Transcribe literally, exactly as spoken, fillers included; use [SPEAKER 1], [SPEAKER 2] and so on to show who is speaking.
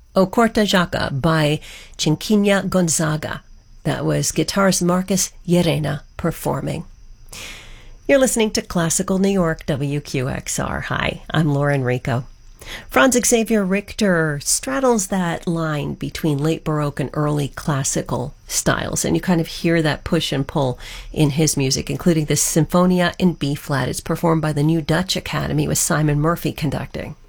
[SPEAKER 1] O Corta Jaca by Chinquinha Gonzaga. That was guitarist Marcus Llerena performing. You're listening to Classical New York, W Q X R. Hi, I'm Lauren Rico. Franz Xavier Richter straddles that line between late Baroque and early classical styles, and you kind of hear that push and pull in his music, including this Sinfonia in B-flat. It's performed by the New Dutch Academy with Simon Murphy conducting.